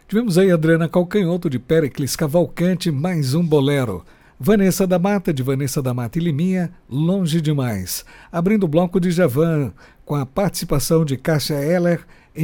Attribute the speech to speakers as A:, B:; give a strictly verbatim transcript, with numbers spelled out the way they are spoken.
A: Tivemos aí Adriana Calcanhoto, de Péricles Cavalcante, mais um bolero. Vanessa da Mata, de Vanessa da Mata e Liminha, Longe Demais. Abrindo o bloco de Djavan, com a participação de Cássia Eller